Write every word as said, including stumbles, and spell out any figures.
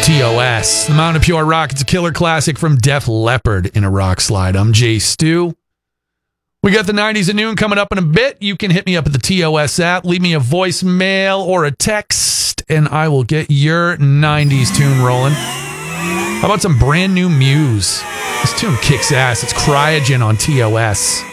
T O S. The Mountain of Pure Rock. It's a killer classic from Def Leppard in a rock slide. I'm Jay Stu. We got the nineties at noon coming up in a bit. You can hit me up at the T O S app. Leave me a voicemail or a text, and I will get your nineties tune rolling. How about some brand new Muse? This tune kicks ass. It's Cryogen on T O S.